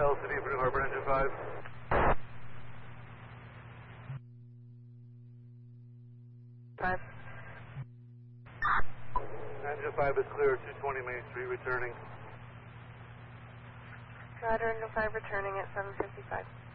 LCD for New Harbor, engine 5. Engine 5 is clear, 220 Main Street, returning. Roger, engine 5 returning at 7:55.